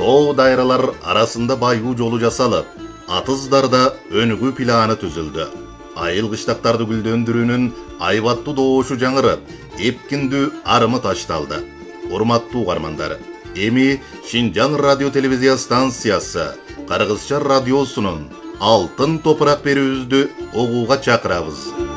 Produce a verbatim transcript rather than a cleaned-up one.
О дайралар арасында байгуу жолу жасалып, атыздарда өнүгүү планы түзүлдү. Айыл кыштактарды гүлдөндүрүүнүн айбаттуу доошу жаңырып, эпкиндүү арымы ташталды. Урматтуу угармандар, эми Шинжаң радио телевизия станциясы Кыргызча радиосунун алтын топурак берүүбүздү угууга чакырабыз.